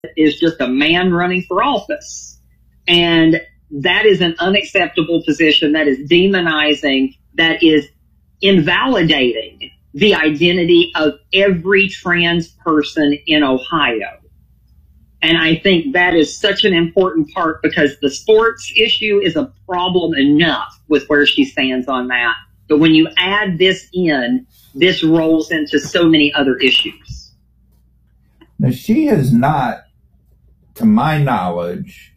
is just a man running for office. And that is an unacceptable position. That is demonizing. That is invalidating the identity of every trans person in Ohio. And I think that is such an important part, because the sports issue is a problem enough with where she stands on that. But when you add this in, this rolls into so many other issues. Now, she has not, to my knowledge,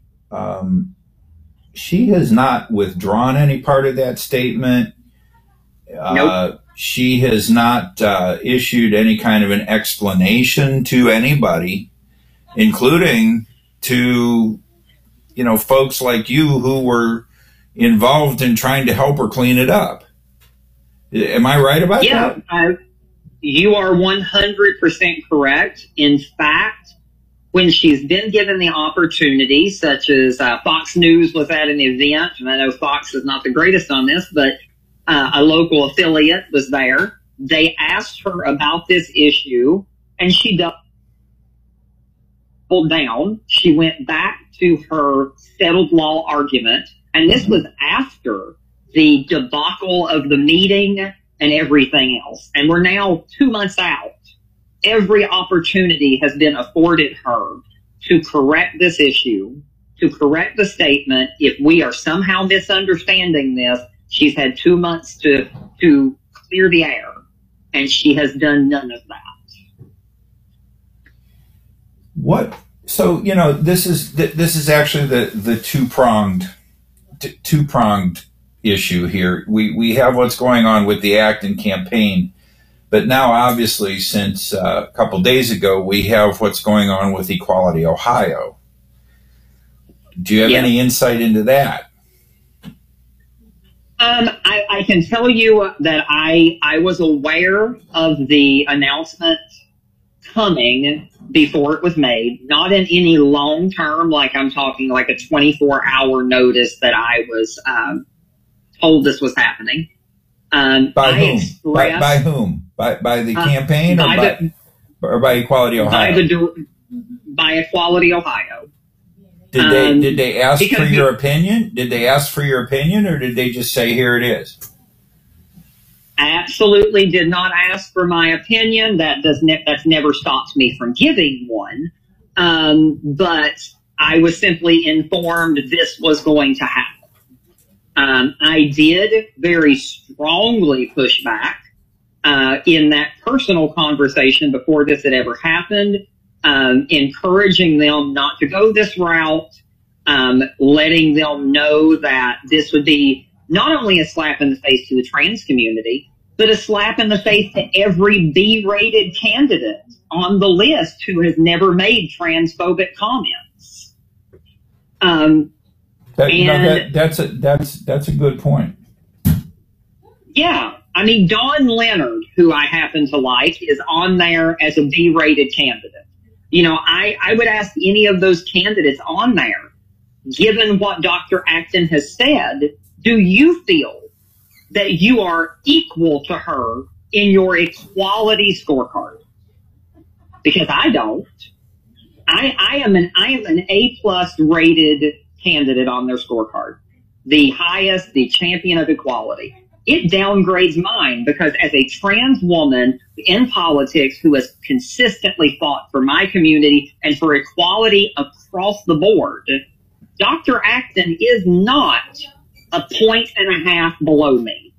she has not withdrawn any part of that statement. Nope. She has not issued any kind of an explanation to anybody, including to, folks like you who were involved in trying to help her clean it up. Am I right about that? Yeah, you are 100% correct. In fact, when she's been given the opportunity, such as Fox News was at an event, and I know Fox is not the greatest on this, but a local affiliate was there. They asked her about this issue, and she doubled down. She went back to her settled law argument, and this was after the debacle of the meeting and everything else. And we're now 2 months out. Every opportunity has been afforded her to correct this issue, to correct the statement. If we are somehow misunderstanding this, she's had 2 months to clear the air, and she has done none of that. What? So, this is actually the two-pronged issue here. We have what's going on with the Acton campaign, but now obviously since a couple days ago, we have what's going on with Equality Ohio. Do you have any insight into that? I can tell you that I was aware of the announcement coming before it was made, not in any long term, like I'm talking like a 24-hour notice that I was told this was happening. By whom? By whom? By the campaign or by Equality Ohio? By Equality Ohio. Did they ask for your opinion? Did they ask for your opinion, or did they just say, here it is? Absolutely did not ask for my opinion. That's never stopped me from giving one. But I was simply informed this was going to happen. I did very strongly push back in that personal conversation before this had ever happened, encouraging them not to go this route, letting them know that this would be not only a slap in the face to the trans community, but a slap in the face to every B-rated candidate on the list who has never made transphobic comments. That's a good point. Yeah. I mean, Dawn Leonard, who I happen to like, is on there as a B-rated candidate. I would ask any of those candidates on there, given what Dr. Acton has said, do you feel that you are equal to her in your equality scorecard? Because I don't. I am an A+ rated candidate on their scorecard. The highest, the champion of equality. It downgrades mine because as a trans woman in politics who has consistently fought for my community and for equality across the board, Dr. Acton is not a 1.5 below me.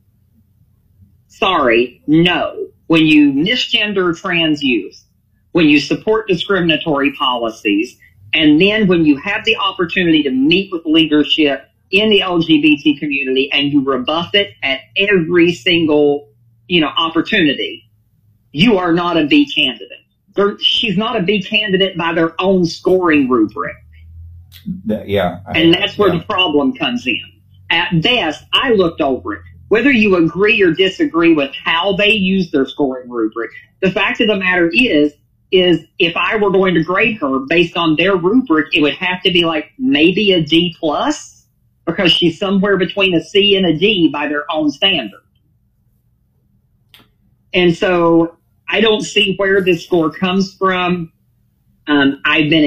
Sorry, no. When you misgender trans youth, when you support discriminatory policies, and then when you have the opportunity to meet with leadership in the LGBT community and you rebuff it at every single, opportunity, you are not a B candidate. She's not a B candidate by their own scoring rubric. And that's where the problem comes in. At best, I looked over it. Whether you agree or disagree with how they use their scoring rubric, the fact of the matter is if I were going to grade her based on their rubric, it would have to be like maybe a D+, because she's somewhere between a C and a D by their own standard. And so I don't see where this score comes from. I've been